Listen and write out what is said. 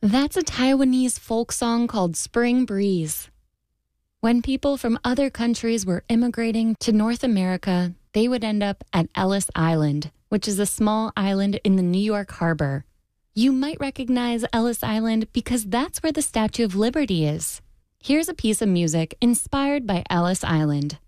That's a Taiwanese folk song called Spring Breeze. When people from other countries were immigrating to North America, they would end up at Ellis Island, which is a small island in the New York harbor. You might recognize Ellis Island because that's where the Statue of Liberty is. Here's a piece of music inspired by Ellis Island.